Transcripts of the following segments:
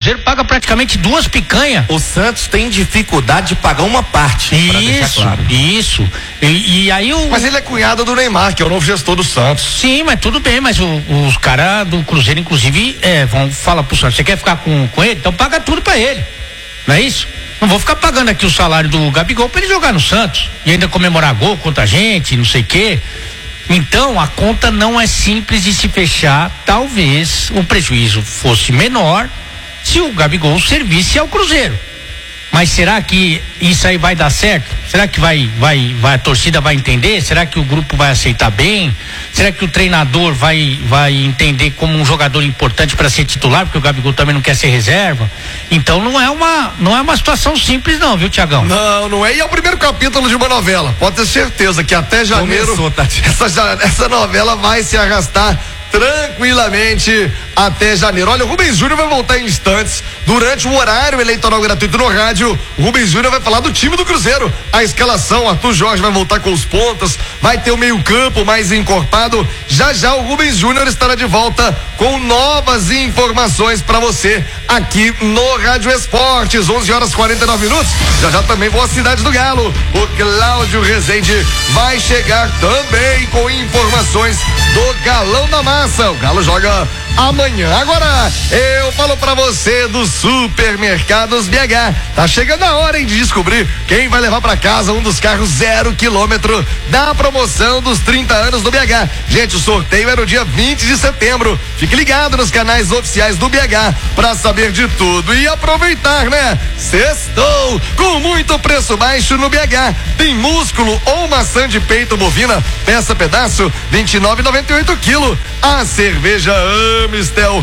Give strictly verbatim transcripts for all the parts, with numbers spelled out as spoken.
Cruzeiro paga praticamente duas picanhas. O Santos tem dificuldade de pagar uma parte. Isso, claro. isso. E, e aí o. Mas ele é cunhado do Neymar, que é o novo gestor do Santos. Sim, mas tudo bem, mas o, os caras do Cruzeiro, inclusive, é, vão falar pro Santos, você quer ficar com, com ele? Então paga tudo pra ele. Não é isso? Não vou ficar pagando aqui o salário do Gabigol pra ele jogar no Santos. E ainda comemorar gol contra a gente, não sei o quê. Então, a conta não é simples de se fechar. Talvez o prejuízo fosse menor se o Gabigol servisse ao Cruzeiro. Mas será que isso aí vai dar certo? Será que vai, vai, vai, a torcida vai entender? Será que o grupo vai aceitar bem? Será que o treinador vai, vai entender como um jogador importante para ser titular? Porque o Gabigol também não quer ser reserva. Então não é uma, não é uma situação simples não, viu, Tiagão? Não, não é. E é o primeiro capítulo de uma novela. Pode ter certeza que até janeiro Começou, Tati. essa, essa novela vai se arrastar tranquilamente até janeiro. Olha, o Rubens Júnior vai voltar em instantes. Durante o horário eleitoral gratuito no rádio, o Rubens Júnior vai falar do time do Cruzeiro. A escalação, Arthur Jorge vai voltar com os pontas, vai ter o meio campo mais encorpado. Já já o Rubens Júnior estará de volta com novas informações para você aqui no Rádio Esportes. onze horas e quarenta e nove minutos. Já já também vou à Cidade do Galo. O Cláudio Rezende vai chegar também com informações do Galão da Massa. O Galo joga amanhã. Agora eu falo pra você dos Supermercados B H. Tá chegando a hora, hein, de descobrir quem vai levar pra casa um dos carros zero quilômetro da promoção dos trinta anos do B H. Gente, o sorteio é no dia vinte de setembro. Fique ligado nos canais oficiais do B H pra saber de tudo e aproveitar, né? Sextou com muito preço baixo no B H. Tem músculo ou maçã de peito bovina, peça pedaço, vinte e nove e noventa e oito quilo. A cerveja Amistel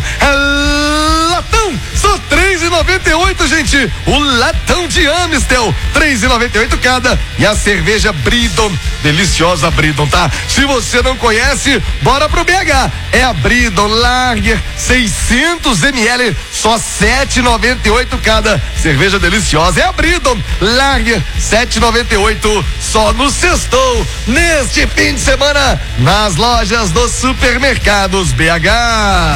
é latão, só três e noventa e oito, gente. O latão de Amistel, três e noventa e oito cada. E a cerveja Bridon, deliciosa Bridon, tá? Se você não conhece, bora pro B H. É a Bridon Lager, seiscentos mililitros, só sete e noventa e oito cada. Cerveja deliciosa, é a Bridon Lager, sete e noventa e oito, só no Sextou, neste fim de semana, nas lojas dos Supermercados B H.